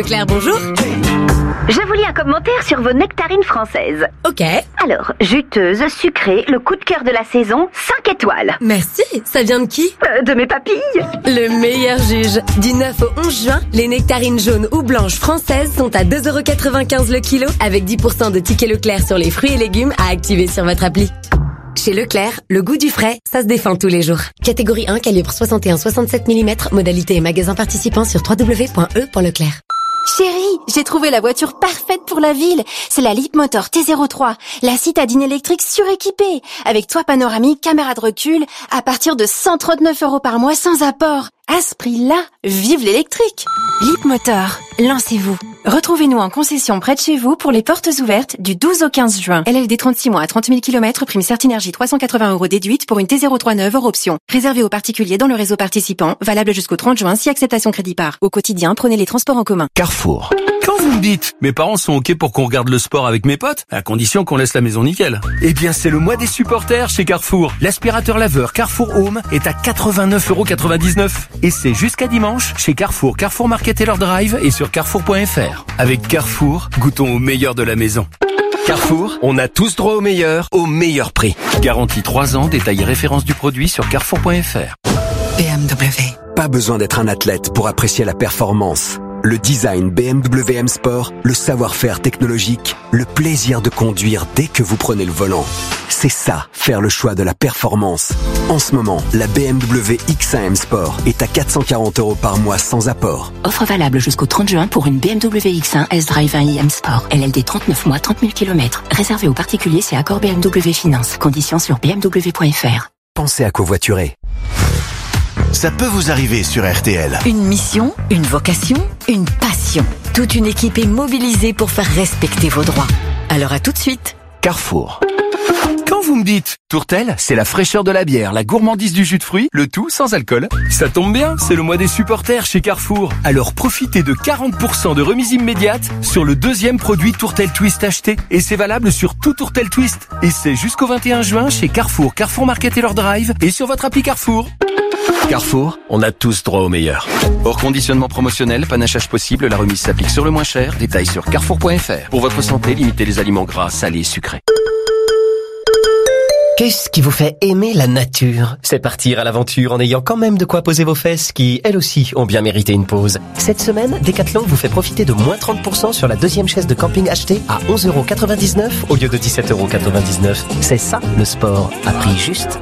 Claire, bonjour. Je vous lis un commentaire sur vos nectarines françaises. Ok. Alors, juteuse, sucrée, le coup de cœur de la saison, 5 étoiles. Merci. Ça vient de qui? De mes papilles. Le meilleur juge. Du 9 au 11 juin, les nectarines jaunes ou blanches françaises sont à 2,95€ le kilo avec 10% de tickets Leclerc sur les fruits et légumes à activer sur votre appli. Chez Leclerc, le goût du frais, ça se défend tous les jours. Catégorie 1, calibre 61-67 mm, modalité et magasin participant sur www.e.leclerc. Chérie, j'ai trouvé la voiture parfaite pour la ville. C'est la Leapmotor T03, la citadine électrique suréquipée, avec toit panoramique, caméra de recul, à partir de 139€ par mois sans apport. À ce prix-là, vive l'électrique. Leapmotor, lancez-vous. Retrouvez-nous en concession près de chez vous pour les portes ouvertes du 12 au 15 juin. LLD 36 mois à 30 000 km, prime Certinergie 380€ déduite pour une T03 neuve hors option. Réservé aux particuliers dans le réseau participant, valable jusqu'au 30 juin si acceptation crédit par. Au quotidien, prenez les transports en commun. Carrefour. Quand vous me dites, mes parents sont ok pour qu'on regarde le sport avec mes potes, à condition qu'on laisse la maison nickel. Eh bien, c'est le mois des supporters chez Carrefour. L'aspirateur laveur Carrefour Home est à 89,99€. Et c'est jusqu'à dimanche chez Carrefour, Carrefour Market et leur drive et sur carrefour.fr. Avec Carrefour, goûtons au meilleur de la maison. Carrefour, on a tous droit au meilleur prix. Garantie 3 ans, détail et référence du produit sur carrefour.fr. BMW. Pas besoin d'être un athlète pour apprécier la performance. Le design BMW M Sport, le savoir-faire technologique, le plaisir de conduire dès que vous prenez le volant. C'est ça, faire le choix de la performance. En ce moment, la BMW X1 M Sport est à 440€ par mois sans apport. Offre valable jusqu'au 30 juin pour une BMW X1 S-Drive 1i M Sport. LLD 39 mois, 30 000 km. Réservé aux particuliers, c'est accord BMW Finance. Conditions sur bmw.fr. Pensez à covoiturer. Ça peut vous arriver sur RTL. Une mission, une vocation, une passion. Toute une équipe est mobilisée pour faire respecter vos droits. Alors à tout de suite. Carrefour. Quand vous me dites Tourtel, c'est la fraîcheur de la bière, la gourmandise du jus de fruits, le tout sans alcool. Ça tombe bien, c'est le mois des supporters chez Carrefour. Alors profitez de 40% de remise immédiate sur le deuxième produit Tourtel Twist acheté. Et c'est valable sur tout Tourtel Twist. Et c'est jusqu'au 21 juin chez Carrefour, Carrefour Market et leur drive et sur votre appli Carrefour. Carrefour, on a tous droit au meilleur. Hors conditionnement promotionnel, panachage possible, la remise s'applique sur le moins cher. Détail sur carrefour.fr. Pour votre santé, limitez les aliments gras, salés et sucrés. Qu'est-ce qui vous fait aimer la nature? C'est partir à l'aventure en ayant quand même de quoi poser vos fesses qui, elles aussi, ont bien mérité une pause. Cette semaine, Decathlon vous fait profiter de moins 30% sur la deuxième chaise de camping achetée à 11,99€ au lieu de 17,99€. C'est ça, le sport, à prix juste.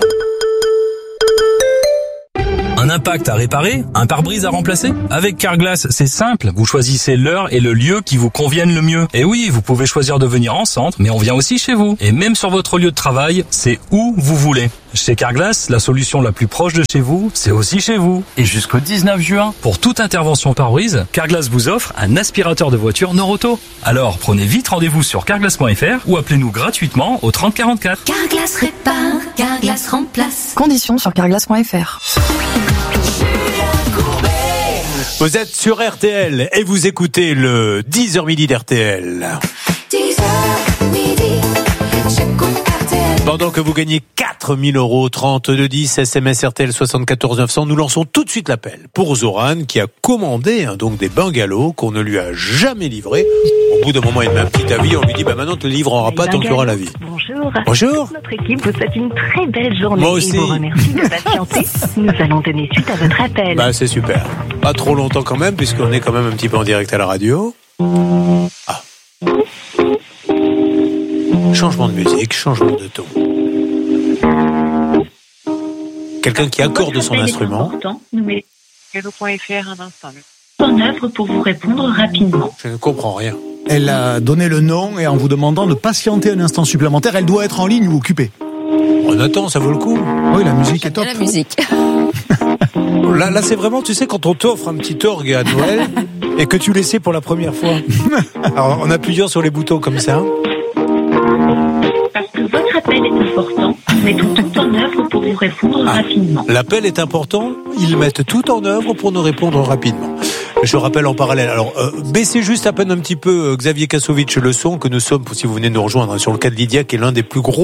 Un impact à réparer? Un pare-brise à remplacer? Avec Carglass, c'est simple. Vous choisissez l'heure et le lieu qui vous conviennent le mieux. Et oui, vous pouvez choisir de venir en centre, mais on vient aussi chez vous. Et même sur votre lieu de travail, c'est où vous voulez. Chez Carglass, la solution la plus proche de chez vous, c'est aussi chez vous. Et jusqu'au 19 juin, pour toute intervention pare-brise, Carglass vous offre un aspirateur de voiture Noroto. Alors, prenez vite rendez-vous sur carglass.fr ou appelez-nous gratuitement au 30 44. Carglass répare, Carglass remplace. Conditions sur carglass.fr. Vous êtes sur RTL et vous écoutez le 10h midi d'RTL. 10h midi, j'écoute RTL. Pendant que vous gagnez 4 000 €, 3210, SMS RTL 74 900, nous lançons tout de suite l'appel pour Zoran qui a commandé donc des bungalows qu'on ne lui a jamais livrés. Au bout d'un moment, il met un petit avis, on lui dit maintenant tu ne le livreras pas tant qu'il y aura l'avis. Bonjour. Bonjour. Notre équipe vous souhaite une très belle journée. Moi aussi. Et vous remercie de patienter. Nous allons donner suite à votre appel. Bah c'est super. Pas trop longtemps quand même puisqu'on est quand même un petit peu en direct à la radio. Ah. Changement de musique, changement de ton. Quelqu'un qui accorde son instrument. Nous mettons un instant. En œuvre pour vous répondre rapidement. Je ne comprends rien. Elle a donné le nom et en vous demandant de patienter un instant supplémentaire, elle doit être en ligne ou occupée. On attend, ça vaut le coup. Oui, la musique est top. La musique. Là, c'est vraiment, tu sais, quand on t'offre un petit orgue à Noël et que tu l'essaies pour la première fois. Alors, on appuie sur les boutons comme ça. Parce que votre appel est important, nous mettons tout en œuvre pour vous répondre rapidement. L'appel est important, ils mettent tout en œuvre pour nous répondre rapidement. Je rappelle en parallèle. Alors, baissez juste à peine un petit peu, Xavier Kassovitch, le son que nous sommes, si vous venez nous rejoindre, sur le cas de Lydia, qui est l'un des plus gros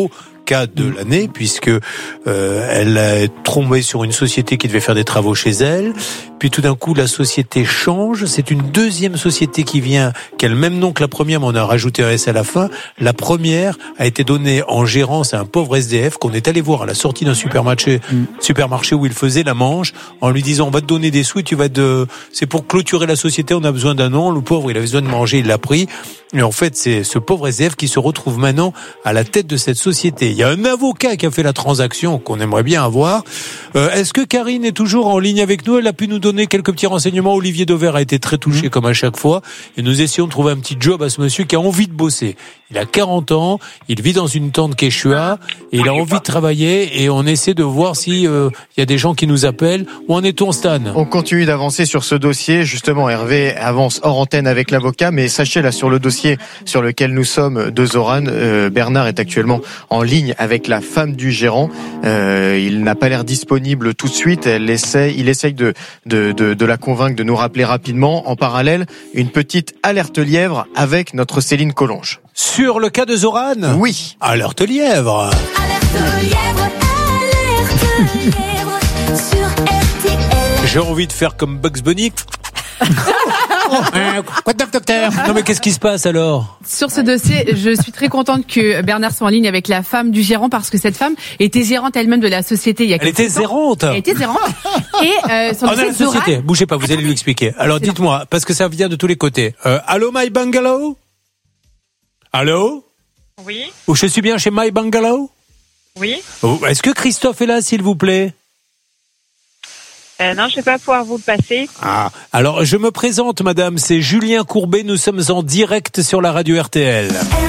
cas de l'année, puisque elle est tombée sur une société qui devait faire des travaux chez elle. Puis tout d'un coup, la société change. C'est une deuxième société qui vient, qui a le même nom que la première, mais on a rajouté un S à la fin. La première a été donnée en gérance à un pauvre SDF qu'on est allé voir à la sortie d'un supermarché où il faisait la manche, en lui disant on va te donner des sous et c'est pour clôturer la société, on a besoin d'un nom. Le pauvre, il avait besoin de manger, il l'a pris. Et en fait, c'est ce pauvre SDF qui se retrouve maintenant à la tête de cette société. Il y a un avocat qui a fait la transaction qu'on aimerait bien avoir. Est-ce que Karine est toujours en ligne avec nous? Elle a pu nous donner quelques petits renseignements. Olivier Dauvert a été très touché comme à chaque fois. Et nous essayons de trouver un petit job à ce monsieur qui a envie de bosser. Il a 40 ans, il vit dans une tente quechua et il a envie de travailler et on essaie de voir si il y a des gens qui nous appellent. Où en est-on, Stan? On continue d'avancer sur ce dossier. Justement, Hervé avance hors antenne avec l'avocat, mais sachez là sur le dossier sur lequel nous sommes de Zoran, Bernard est actuellement en ligne avec la femme du gérant. Il n'a pas l'air disponible tout de suite. Il essaye de la convaincre de nous rappeler rapidement. En parallèle, une petite alerte lièvre avec notre Céline Collonge. Sur le cas de Zoran? Oui. Alerte lièvre. Alerte lièvre, alerte lièvre sur RTL. J'ai envie de faire comme Bugs Bunny. Quoi de docteur? Non mais qu'est-ce qui se passe alors? Sur ce dossier, je suis très contente que Bernard soit en ligne avec la femme du gérant parce que cette femme était gérante elle-même de la société il y a quelques temps. Elle était gérante. Et son la société, bougez pas, vous allez lui expliquer. Alors dites-moi, parce que ça vient de tous les côtés. Allô My Bungalow? Allô? Oui. Ou je suis bien chez My Bungalow? Oui. Est-ce que Christophe est là, s'il vous plaît? Non, je vais pas pouvoir vous le passer. Ah, alors je me présente, madame, c'est Julien Courbet, nous sommes en direct sur la radio RTL.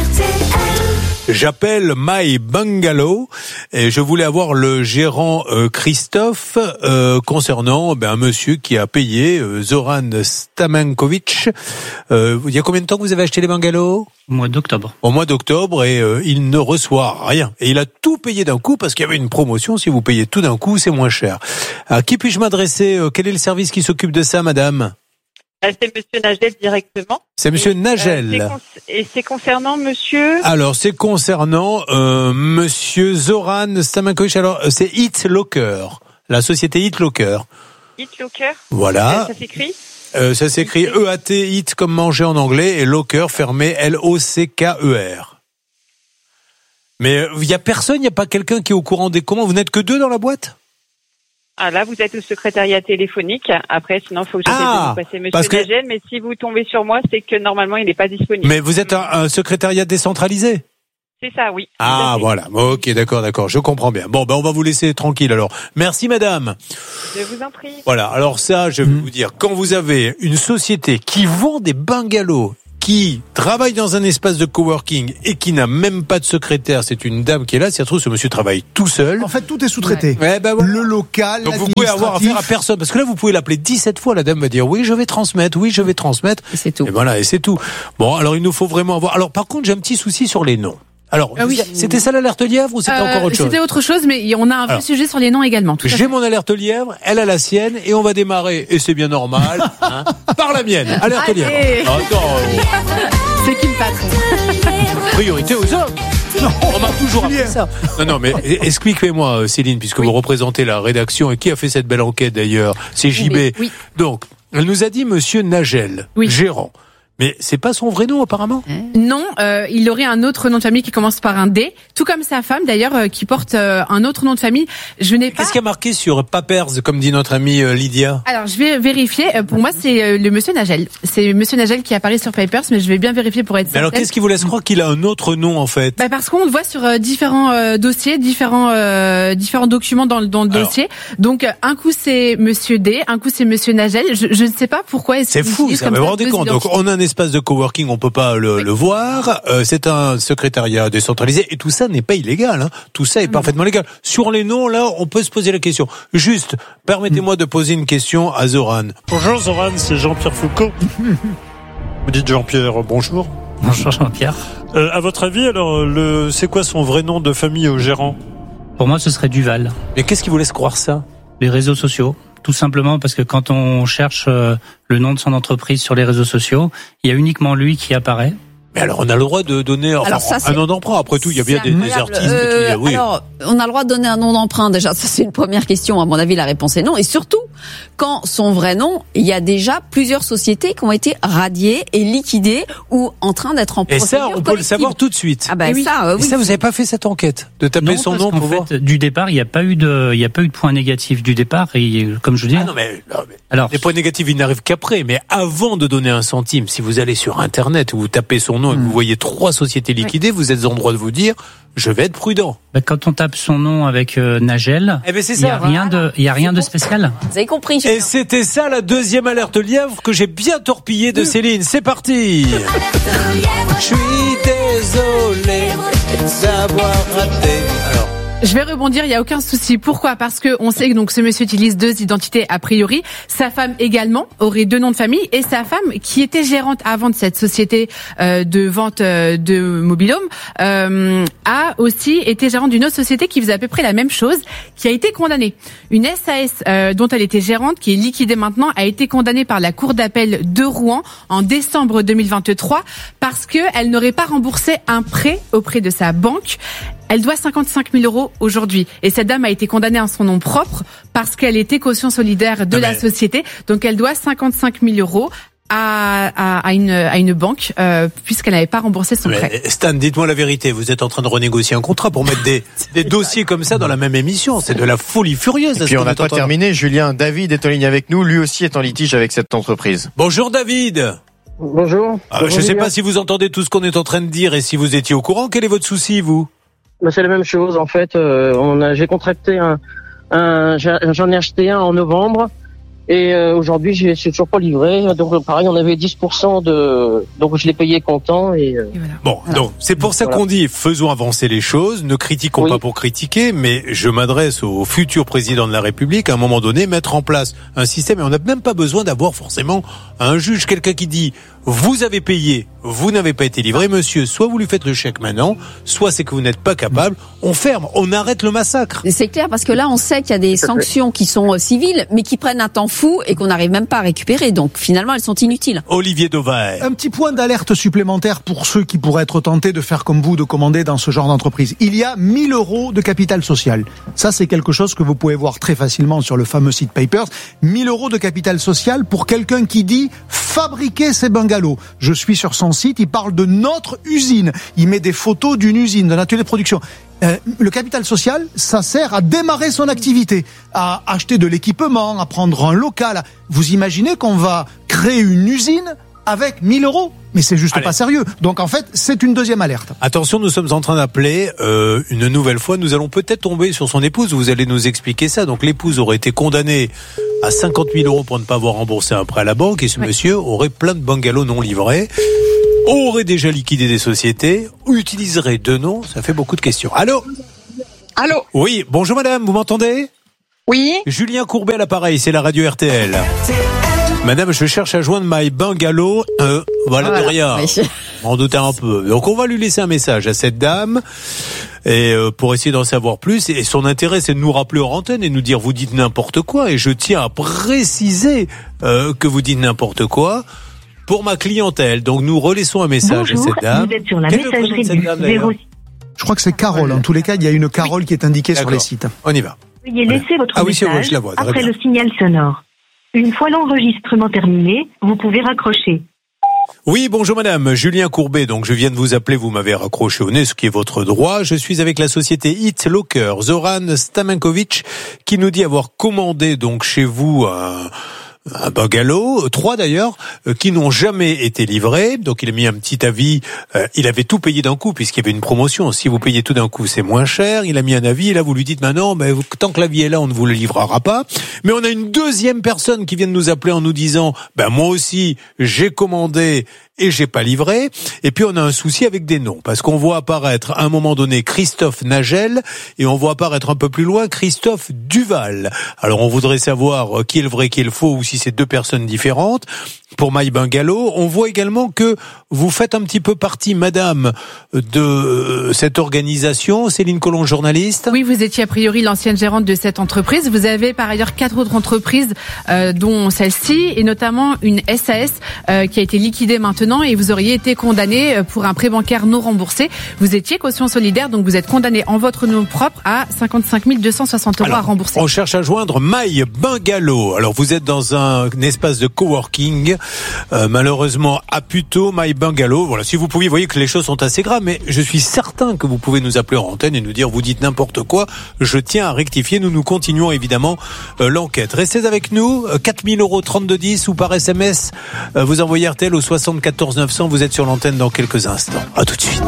J'appelle My Bungalow et je voulais avoir le gérant Christophe concernant un monsieur qui a payé Zoran Stamenkovic. Il y a combien de temps que vous avez acheté les bungalows? Au mois d'octobre. Au mois d'octobre et il ne reçoit rien. Et il a tout payé d'un coup parce qu'il y avait une promotion. Si vous payez tout d'un coup, c'est moins cher. À qui puis-je m'adresser? Quel est le service qui s'occupe de ça, madame? C'est monsieur Nagel directement. C'est monsieur Nagel. Et c'est concernant monsieur? Alors, c'est concernant monsieur Zoran Stamenkovic. Alors, c'est HitLocker, la société HitLocker. HitLocker? Voilà. Ça s'écrit? Ça s'écrit EAT, hit comme manger en anglais, et locker fermé LOCKER. Mais il y a personne, il n'y a pas quelqu'un qui est au courant des commandes. Vous n'êtes que deux dans la boîte? Ah là, vous êtes au secrétariat téléphonique. Après, sinon, il faut que j'essaie de vous passer monsieur Nagel. Mais si vous tombez sur moi, c'est que normalement, il n'est pas disponible. Mais vous êtes un secrétariat décentralisé? C'est ça, oui. Ah, voilà. Ok, d'accord. Je comprends bien. Bon, on va vous laisser tranquille alors. Merci, madame. Je vous en prie. Voilà. Alors ça, je vais vous dire, quand vous avez une société qui vend des bungalows, qui travaille dans un espace de coworking et qui n'a même pas de secrétaire, c'est une dame qui est là. Si ça se trouve, ce monsieur travaille tout seul. En fait, tout est sous-traité. Ouais, voilà. Le local, donc vous pouvez avoir affaire à personne. Parce que là, vous pouvez l'appeler 17 fois. La dame va dire oui, je vais transmettre. Et c'est tout. Et voilà, et c'est tout. Bon, alors il nous faut vraiment avoir. Alors par contre, j'ai un petit souci sur les noms. Alors, oui. C'était ça l'alerte lièvre ou c'était encore autre chose? C'était autre chose, mais on a un vrai sujet sur les noms également. J'ai mon alerte lièvre, elle a la sienne, et on va démarrer, et c'est bien normal, par la mienne. Alerte lièvre. C'est qui le patron? Priorité aux hommes. Non, on m'a toujours appris ça. Non, mais expliquez-moi, Céline, puisque vous représentez la rédaction, et qui a fait cette belle enquête d'ailleurs? C'est JB. Oui. Donc, elle nous a dit monsieur Nagel, gérant. Mais c'est pas son vrai nom apparemment. Non, il aurait un autre nom de famille qui commence par un D, tout comme sa femme d'ailleurs qui porte un autre nom de famille. Je n'ai pas. Qu'est-ce qu'il y a marqué sur Papers, comme dit notre amie Lydia? Alors je vais vérifier. Pour moi c'est le monsieur Nagel. C'est monsieur Nagel qui apparaît sur Papers, mais je vais bien vérifier pour être certaine. Alors qu'est-ce qui vous laisse croire qu'il a un autre nom en fait? Parce qu'on le voit sur différents dossiers, différents documents dans le dossier. Donc un coup c'est monsieur D, un coup c'est monsieur Nagel. Je ne sais pas pourquoi. C'est fou, ça me rendez compte. Donc on a un espace de coworking, on peut pas le voir. C'est un secrétariat décentralisé et tout ça n'est pas illégal. Hein. Tout ça est parfaitement légal. Sur les noms, là, on peut se poser la question. Juste, permettez-moi de poser une question à Zoran. Bonjour Zoran, c'est Jean-Pierre Foucault. Vous dites Jean-Pierre, bonjour. Bonjour Jean-Pierre. À votre avis, alors, c'est quoi son vrai nom de famille au gérant? Pour moi, ce serait Duval. Mais qu'est-ce qui vous laisse croire ça? Les réseaux sociaux. Tout simplement parce que quand on cherche le nom de son entreprise sur les réseaux sociaux, il y a uniquement lui qui apparaît. Mais alors, on a le droit de donner un nom d'emprunt. Après tout, il y a bien des artistes qui... Oui. Alors, on a le droit de donner un nom d'emprunt. Déjà, ça c'est une première question. À mon avis, la réponse est non. Et surtout, quand son vrai nom, il y a déjà plusieurs sociétés qui ont été radiées et liquidées ou en train d'être en procédure collective. Et ça, on peut le savoir tout de suite. Ah ben oui. Et ça, vous n'avez pas fait cette enquête de taper son nom pour voir. Du départ, il n'y a pas eu de point négatif du départ. Et comme je vous dis. Non, mais alors, les points négatifs, ils n'arrivent qu'après. Mais avant de donner un centime, si vous allez sur Internet ou vous tapez son nom et que vous voyez 3 sociétés liquidées, vous êtes en droit de vous dire, je vais être prudent. Quand on tape son nom avec Nagel, il n'y a rien de spécial. Vous avez compris. Et c'était ça la deuxième alerte lièvre que j'ai bien torpillée de Céline. C'est parti. Je suis désolé d'avoir raté. Alors. Je vais rebondir, il y a aucun souci. Pourquoi ? Parce que on sait que donc ce monsieur utilise 2 identités a priori. Sa femme également aurait 2 noms de famille et sa femme qui était gérante avant de cette société de vente de mobil-home a aussi été gérante d'une autre société qui faisait à peu près la même chose, qui a été condamnée. Une SAS dont elle était gérante, qui est liquidée maintenant, a été condamnée par la cour d'appel de Rouen en décembre 2023 parce que elle n'aurait pas remboursé un prêt auprès de sa banque. Elle doit 55 000 € aujourd'hui. Et cette dame a été condamnée en son nom propre parce qu'elle était caution solidaire de la société. Donc elle doit 55 000 € à une banque puisqu'elle n'avait pas remboursé son prêt. Stan, dites-moi la vérité. Vous êtes en train de renégocier un contrat pour mettre des dossiers comme ça dans la même émission. C'est de la folie furieuse. Et puis on n'a pas terminé. Julien, David est en ligne avec nous. Lui aussi est en litige avec cette entreprise. Bonjour David. Bonjour. Je ne sais pas si vous entendez tout ce qu'on est en train de dire et si vous étiez au courant. Quel est votre souci, vous ? C'est la même chose en fait. J'ai contracté j'en ai acheté un en novembre et aujourd'hui c'est toujours pas livré. Donc pareil, on avait 10% donc je l'ai payé comptant et voilà. Bon, voilà. Donc c'est pour ça qu'on dit faisons avancer les choses, ne critiquons pas pour critiquer, mais je m'adresse au futur président de la République à un moment donné mettre en place un système et on n'a même pas besoin d'avoir forcément un juge, quelqu'un qui dit vous avez payé, vous n'avez pas été livré, monsieur, soit vous lui faites le chèque maintenant, soit c'est que vous n'êtes pas capable, on ferme, on arrête le massacre. C'est clair, parce que là, on sait qu'il y a des sanctions qui sont civiles, mais qui prennent un temps fou et qu'on n'arrive même pas à récupérer, donc finalement, elles sont inutiles. Olivier Dauvert. Un petit point d'alerte supplémentaire pour ceux qui pourraient être tentés de faire comme vous, de commander dans ce genre d'entreprise. Il y a 1 000 € de capital social. Ça, c'est quelque chose que vous pouvez voir très facilement sur le fameux site Papers. 1 000 € de capital social pour quelqu'un qui dit fabriquer ses bungalows. Je suis sur son site, il parle de notre usine. Il met des photos d'une usine, d'un atelier de production. Le capital social, ça sert à démarrer son activité, à acheter de l'équipement, à prendre un local. Vous imaginez qu'on va créer une usine avec 1 000 €? Mais c'est juste pas sérieux. Donc en fait, c'est une deuxième alerte. Attention, nous sommes en train d'appeler une nouvelle fois. Nous allons peut-être tomber sur son épouse. Vous allez nous expliquer ça. Donc l'épouse aurait été condamnée à 50 000 € pour ne pas avoir remboursé un prêt à la banque. Et ce monsieur aurait plein de bungalows non livrés, aurait déjà liquidé des sociétés, utiliserait 2 noms. Ça fait beaucoup de questions. Allô ? Allô ? Oui, bonjour madame, vous m'entendez ? Oui. Julien Courbet à l'appareil, c'est la radio RTL. Madame, je cherche à joindre My Bungalow. Voilà, de rien. Oui. On doutait un peu. Donc, on va lui laisser un message à cette dame et pour essayer d'en savoir plus. Et son intérêt, c'est de nous rappeler hors antenne et nous dire vous dites n'importe quoi. Et je tiens à préciser que vous dites n'importe quoi pour ma clientèle. Donc, nous relaissons un message à cette dame. Vous êtes sur la messagerie du 0. Je crois que c'est Carole. En tous les cas, il y a une Carole qui est indiquée sur les sites. On y va. Veuillez laisser votre message je la vois, après le signal sonore. Une fois l'enregistrement terminé, vous pouvez raccrocher. Oui, bonjour madame, Julien Courbet, donc je viens de vous appeler, vous m'avez raccroché au nez, ce qui est votre droit. Je suis avec la société Hit Locker, Zoran Stamenkovic, qui nous dit avoir commandé donc chez vous un bungalow, 3 d'ailleurs, qui n'ont jamais été livrés. Donc il a mis un petit avis, il avait tout payé d'un coup puisqu'il y avait une promotion. Si vous payez tout d'un coup, c'est moins cher. Il a mis un avis et là vous lui dites maintenant, tant que l'avis est là, on ne vous le livrera pas. Mais on a une deuxième personne qui vient de nous appeler en nous disant, moi aussi, j'ai commandé et j'ai pas livré. Et puis on a un souci avec des noms, parce qu'on voit apparaître à un moment donné Christophe Nagel et on voit apparaître un peu plus loin Christophe Duval. Alors on voudrait savoir qui est le vrai, qui est le faux, ou si si c'est 2 personnes différentes. Pour My Bungalow, on voit également que vous faites un petit peu partie, madame, de cette organisation. Céline Collomb, journaliste. Oui, vous étiez a priori l'ancienne gérante de cette entreprise. Vous avez par ailleurs 4 autres entreprises, dont celle-ci, et notamment une SAS qui a été liquidée maintenant, et vous auriez été condamné pour un prêt bancaire non remboursé. Vous étiez caution solidaire, donc vous êtes condamné en votre nom propre à 55 260 € à rembourser. On cherche à joindre My Bungalow. Alors vous êtes dans un espace de coworking, malheureusement à Puteaux, My Bungalow. Voilà, si vous pouviez, vous voyez que les choses sont assez graves, mais je suis certain que vous pouvez nous appeler en antenne et nous dire vous dites n'importe quoi. Je tiens à rectifier. Nous continuons évidemment l'enquête. Restez avec nous. 4 000 € 3210 ou par SMS. Vous envoyez RTL au 74 900. Vous êtes sur l'antenne dans quelques instants. À tout de suite.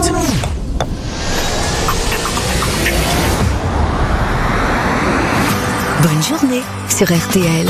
Bonne journée sur RTL.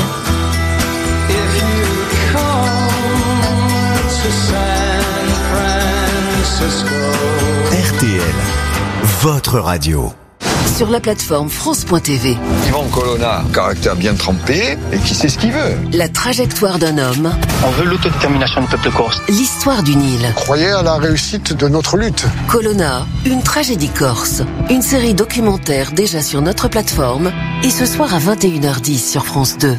RTL, votre radio. Sur la plateforme France.tv. Yvan Colonna, caractère bien trempé et qui sait ce qu'il veut. La trajectoire d'un homme. On veut l'autodétermination du peuple corse. L'histoire d'une île. Croyez à la réussite de notre lutte. Colonna, une tragédie corse. Une série documentaire déjà sur notre plateforme et ce soir à 21h10 sur France 2.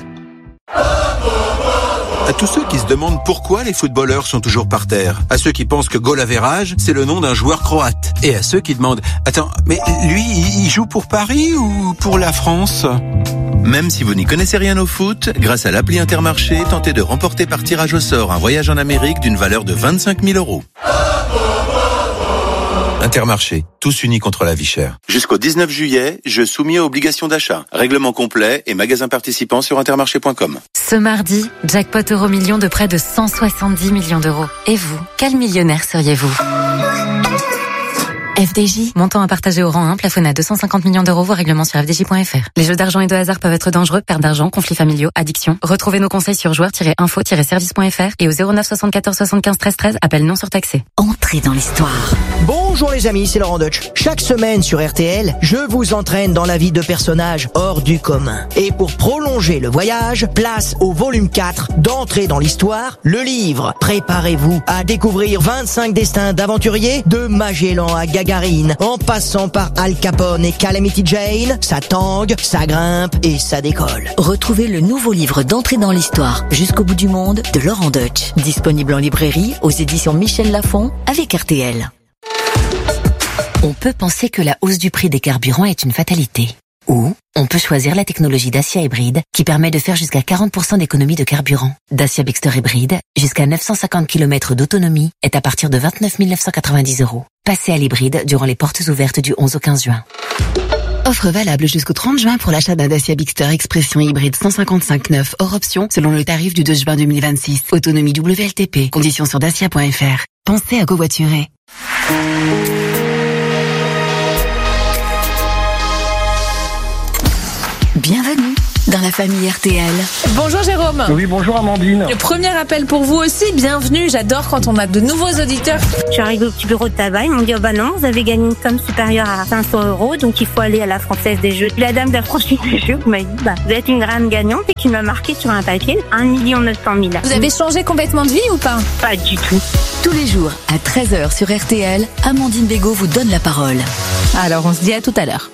À tous ceux qui se demandent pourquoi les footballeurs sont toujours par terre, à ceux qui pensent que goal average, c'est le nom d'un joueur croate, et à ceux qui demandent « Attends, mais lui, il joue pour Paris ou pour la France ?» Même si vous n'y connaissez rien au foot, grâce à l'appli Intermarché, tentez de remporter par tirage au sort un voyage en Amérique d'une valeur de 25 000 €. Intermarché, tous unis contre la vie chère. Jusqu'au 19 juillet, jeu soumis à obligation d'achat. Règlement complet et magasins participants sur intermarché.com. Ce mardi, jackpot Euromillions de près de 170 millions d'euros. Et vous, quel millionnaire seriez-vous ? FDJ, montant à partager au rang 1, plafonné à 250 millions d'euros, voire règlement sur fdj.fr. Les jeux d'argent et de hasard peuvent être dangereux, perte d'argent, conflits familiaux, addiction. Retrouvez nos conseils sur joueurs-info-service.fr et au 09 74 75 13 13, appel non surtaxé. Entrez dans l'histoire. Bonjour les amis, c'est Laurent Deutsch. Chaque semaine sur RTL, je vous entraîne dans la vie de personnages hors du commun. Et pour prolonger le voyage, place au volume 4 d'Entrer dans l'histoire, le livre. Préparez-vous à découvrir 25 destins d'aventuriers de Magellan à Gagarine, en passant par Al Capone et Calamity Jane. Ça tangue, ça grimpe et ça décolle. Retrouvez le nouveau livre d'Entrée dans l'histoire, Jusqu'au bout du monde, de Laurent Deutsch. Disponible en librairie, aux éditions Michel Lafon, avec RTL. On peut penser que la hausse du prix des carburants est une fatalité. Ou on peut choisir la technologie Dacia hybride qui permet de faire jusqu'à 40% d'économie de carburant. Dacia Bigster hybride, jusqu'à 950 km d'autonomie, est à partir de 29 990 €. Passez à l'hybride durant les portes ouvertes du 11 au 15 juin. Offre valable jusqu'au 30 juin pour l'achat d'un Dacia Bigster Expression hybride 155/9 hors option selon le tarif du 2 juin 2026. Autonomie WLTP. Conditions sur dacia.fr. Pensez à covoiturer. Bienvenue dans la famille RTL. Bonjour Jérôme. Oui, bonjour Amandine. Le premier appel pour vous aussi, bienvenue. J'adore quand on a de nouveaux auditeurs. Je suis arrivée au petit bureau de tabac, ils m'ont dit oh bah non, vous avez gagné une somme supérieure à 500 €, donc il faut aller à la Française des Jeux. La dame de la Française des Jeux m'a dit bah vous êtes une grande gagnante et qui m'a marqué sur un papier 1 900 000. Vous avez changé complètement de vie ou pas? Pas du tout. Tous les jours à 13h sur RTL, Amandine Bégaud vous donne la parole. Alors on se dit à tout à l'heure.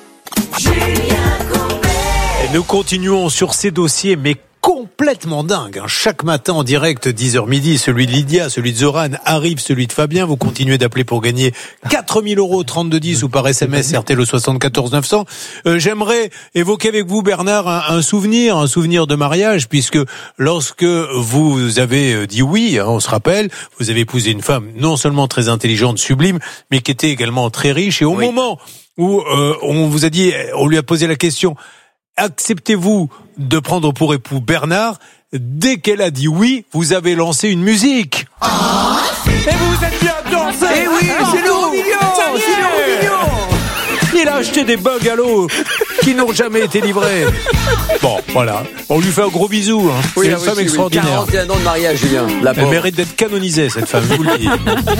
Et nous continuons sur ces dossiers, mais complètement dingue. Chaque matin en direct, 10h midi, celui de Lydia, celui de Zoran, arrive celui de Fabien. Vous continuez d'appeler pour gagner 4 000 € 3210 ou par SMS RTL au 74 900. J'aimerais évoquer avec vous, Bernard, un souvenir de mariage, puisque lorsque vous avez dit oui, on se rappelle, vous avez épousé une femme non seulement très intelligente, sublime, mais qui était également très riche. Et au moment où on vous a dit, on lui a posé la question, acceptez-vous de prendre pour époux Bernard? Dès qu'elle a dit oui, vous avez lancé une musique. Et vous êtes bien dansé. Et oui, c'est l'Euromillions. Il a acheté des bungalows qui n'ont jamais été livrés. Bon, voilà. On lui fait un gros bisou. Hein. Oui, c'est une femme extraordinaire. 41 ans de mariage, Julien. Elle mérite d'être canonisée, cette femme, je vous le dis.